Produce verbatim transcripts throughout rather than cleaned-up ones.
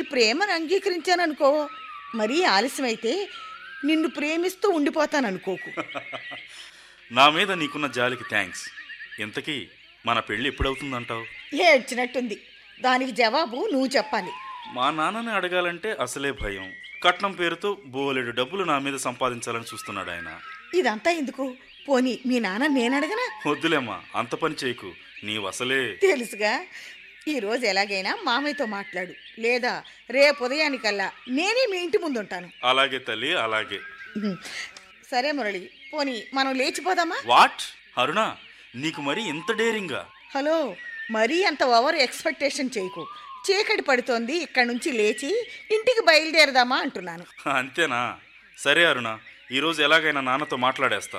ప్రేమను అంగీకరించాననుకో, మరీ ఆలస్యమైతే నిన్ను ప్రేమిస్తూ ఉండిపోతాననుకోకు. నా మీద నీకున్న జాలికి థ్యాంక్స్. ఇంతకీ మన పెళ్ళి ఎప్పుడవుతుందంటావు? ఏడ్చినట్టుంది. దానికి జవాబు నువ్వు చెప్పాలి. మా నాన్నని అడగాలంటే అసలే భయం. కట్నం పేరుతో బోలెడు డబ్బులు నా మీద సంపాదించాలని చూస్తున్నాడు ఆయన. ఇదంతా ఎందుకు? పోనీ మీ నాన్న నేనడగనా? వద్దులేమ్మా, అంత పని చేయకు. నీవసలే తెలుసుగా. ఈరోజు ఎలాగైనా మామయ్యతో మాట్లాడు, లేదా రేపు ఉదయానికల్లా నేనే మీ ఇంటి ముందుంటాను. అలాగే తల్లి, అలాగే. సరే మురళి, పోనీ మనం లేచిపోదామా? వాట్ అరుణ, నీకు మరి ఇంత డేరింగా? హలో, మరీ అంత ఓవర్ ఎక్స్పెక్టేషన్ చేయకు. చీకటి పడుతోంది, ఇక్కడ నుంచి లేచి ఇంటికి బయలుదేరదామా అంటున్నాను. అంతేనా? సరే అరుణ, ఈరోజు ఎలాగైనా నాన్నతో మాట్లాడేస్తా.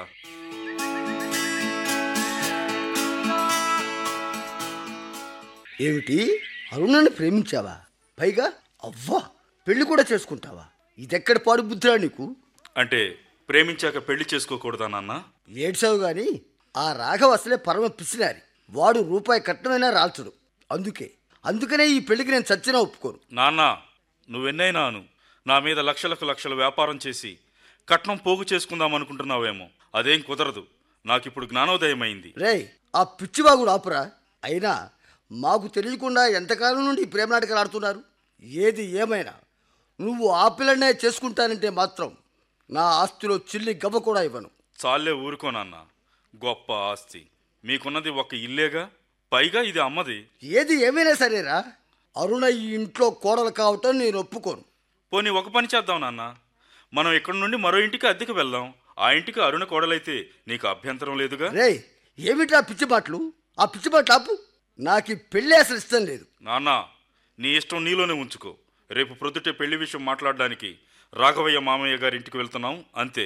ఏమిటి, అరుణని ప్రేమించావా? పైగా అవ్వా పెళ్లి కూడా చేసుకుంటావా? ఇదెక్కడ పాడు బుద్ధిరా నీకు? అంటే ప్రేమించాక పెళ్లి చేసుకోకూడదా నాన్న? ఏడ్చావు గాని ఆ రాఘవ అసలే పరమ పిసినారి. వాడు రూపాయి కట్నమైనా రాల్చడు. అందుకే అందుకనే ఈ పెళ్లికి నేను చచ్చినా ఒప్పుకోను. నాన్న, నువ్వెన్నైనాను నా మీద లక్షలకు లక్షలు వ్యాపారం చేసి కట్నం పోగు చేసుకుందాం అనుకుంటున్నావేమో. అదేం కుదరదు. నాకిప్పుడు జ్ఞానోదయమైంది. రే, ఆ పిచ్చివాగుడు ఆపురా. అయినా మాకు తెలియకుండా ఎంతకాలం నుండి ఈ ప్రేమ నాటకాలు ఆడుతున్నారు. ఏది ఏమైనా నువ్వు ఆ పిల్లనే చేసుకుంటానంటే మాత్రం నా ఆస్తిలో చిల్లి గవ్వ కూడా ఇవ్వను. చాలే ఊరుకో నాన్న. గొప్ప ఆస్తి మీకున్నది ఒక ఇల్లేగా, పైగా ఇది అమ్మది. ఏది ఏమైనా సరేరా, అరుణ ఈ ఇంట్లో కోడలు కావటం నేను ఒప్పుకోను. పోనీ ఒక పని చేద్దాం నాన్న, మనం ఇక్కడ నుండి మరో ఇంటికి అద్దెకి వెళ్దాం. ఆ ఇంటికి అరుణ కోడలైతే నీకు అభ్యంతరం లేదుగా? రే, ఏమిట్రా పిచ్చి మాటలు? ఆ పిచ్చి మాటలు ఆపు. నాకు ఈ పెళ్ళి అసలు ఇష్టం లేదు. నాన్న, నీ ఇష్టం నీలోనే ఉంచుకో. రేపు ప్రొద్దుటే పెళ్లి విషయం మాట్లాడడానికి రాఘవయ్య మామయ్య గారి ఇంటికి వెళ్తున్నాం, అంతే.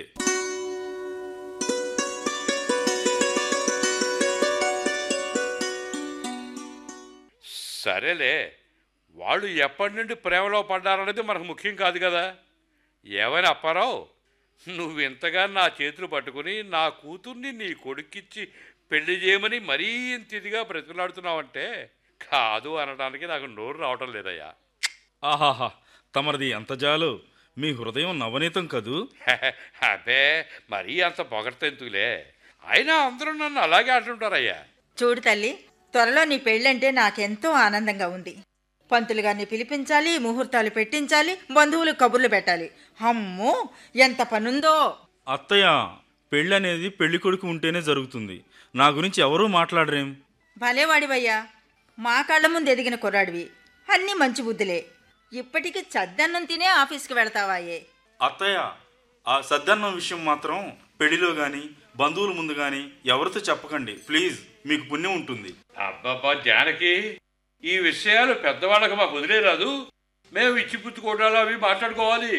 సరేలే, వాళ్ళు ఎప్పటి నుండి ప్రేమలో పడ్డారనేది మనకు ముఖ్యం కాదు కదా. ఏమైనా అప్పారావు, నువ్వు ఇంతగా నా చేతులు పట్టుకుని నా కూతుర్ని నీ కొడుక్కిచ్చి పెళ్లి చేయమని మరీ ఇంత ఇదిగా బ్రతిలాడుతున్నావంటే కాదు అనడానికి నాకు నోరు రావటం లేదయ్యా. ఆహాహా, తమరిది ఎంత జాలు. మీ హృదయం నవనీతం కదూ. అదే, మరీ అంత పొగడ్తెందుకులే. అయినా అందరూ నన్ను అలాగే అంటుంటారయ్యా. చూడు తల్లి, త్వరలో నీ పెళ్ళంటే నాకెంతో ఆనందంగా ఉంది. పంతులు గారిని పిలిపించాలి, ముహూర్తాలు పెట్టించాలి, బంధువులు కబుర్లు పెట్టాలి. అమ్మో, ఎంత పనుందో. అత్తయ్య, పెళ్ళి అనేది పెళ్లి కొడుకు ఉంటేనే జరుగుతుంది. నా గురించి ఎవరూ మాట్లాడరేం. భలేవాడివయ్యా, మా కళ్ళ ముందు ఎదిగిన కుర్రాడివి. అన్నీ మంచి బుద్ధులే. ఇప్పటికి చద్దన్నం తినే ఆఫీస్కి వెళతావాయే. అత్తయ్య, ఆ సద్దన్నం విషయం మాత్రం పెళ్లిలో గాని బంధువుల ముందు గాని ఎవరితో చెప్పకండి ప్లీజ్, మీకు పుణ్యం ఉంటుంది. అబ్బాబ్బా జానకి, ఈ విషయాలు పెద్దవాళ్ళకి మాకు వదిలేరాదు. మేము ఇచ్చి పుచ్చుకోవడాలు అవి మాట్లాడుకోవాలి.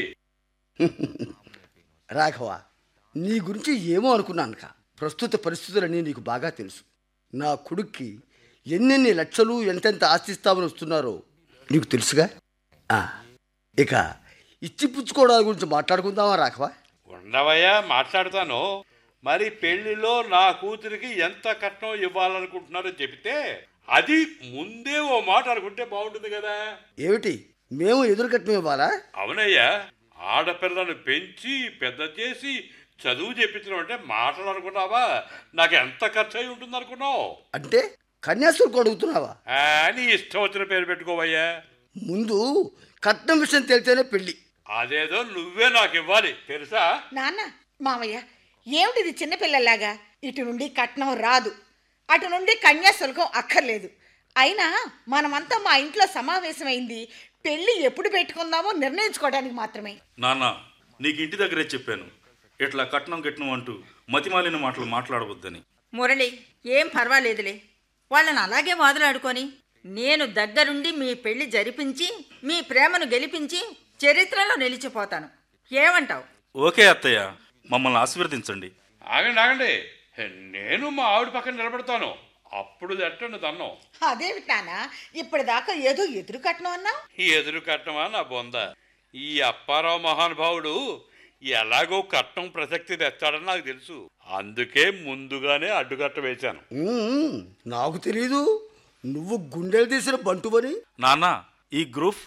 రాఘవ, నీ గురించి ఏమో అనుకున్నాను కా. ప్రస్తుత పరిస్థితులన్నీ నీకు బాగా తెలుసు. నా కొడుక్కి ఎన్నెన్ని లక్షలు ఎంతెంత ఆశిస్తామని వస్తున్నారో నీకు తెలుసుగా. ఇక ఇచ్చి పుచ్చుకోవడాల గురించి మాట్లాడుకుందామా రాఘవ? ఉండవయ్యా, మాట్లాడతాను. మరి పెళ్లిలో నా కూతురికి ఎంత కట్నం ఇవ్వాలనుకుంటున్నారో చెబితే అది ముందే ఓ మాట అనుకుంటే బాగుంటుంది కదా. ఏమిటి, మేము ఎదురు కట్నం ఇవ్వాలా? అవునయ్యా, ఆడపిల్లను పెంచి పెద్ద చేసి చదువు చెప్పించడం అంటే మాటలు అనుకున్నావా? నాకు ఎంత ఖర్చు అయి ఉంటుంది అనుకున్నావు? అంటే కన్యాశుల్కం అడుగుతున్నావా? నీ ఇష్టం వచ్చిన పేరు పెట్టుకోవయ్యా. ముందు కట్నం విషయం తెలితేనే పెళ్ళి. అదేదో నువ్వే నాకు ఇవ్వాలి తెలుసా? నాన్న, మామయ్య, ఏమిటిది చిన్నపిల్లలాగా? ఇటు నుండి కట్నం రాదు, అటు నుండి కన్యాశుల్కం అక్కర్లేదు. అయినా మనమంతా మా ఇంట్లో సమావేశమైంది పెళ్లి ఎప్పుడు పెట్టుకుందామో నిర్ణయించుకోవడానికి మాత్రమే. నాన్న, నీకు ఇంటి దగ్గరే చెప్పాను, ఇట్లా కట్నం గిట్నం అంటూ మతిమాలిన మాటలు మాట్లాడవద్దని. మురళి, ఏం పర్వాలేదులే. వాళ్ళని అలాగే వాదులాడుకొని నేను దగ్గరుండి మీ పెళ్లి జరిపించి మీ ప్రేమను గెలిపించి చరిత్రలో నిలిచిపోతాను. ఏమంటావు? ఓకే అత్తయ్య, మమ్మల్ని ఆశీర్వదించండి. ఆగండి ఆగండి, నేను మా ఆవిడ పక్కన నిలబడతాను. అప్పుడు తట్టండి దన్నం. అదేమిటి నాన్న, ఇప్పటిదాకా ఏదో ఎదురు కట్నం అన్నా? ఎదురు కట్నమా నా బొంద? ఈ అప్పారావు మహానుభావుడు ఎలాగో కట్నం ప్రసక్తి తెస్తాడని నాకు తెలుసు. అందుకే ముందుగానే అడ్డుకట్ట వేశాను. నాకు తెలీదు నువ్వు గుండెలు తీసిన బంటువని. నాన్న, ఈ గ్రూప్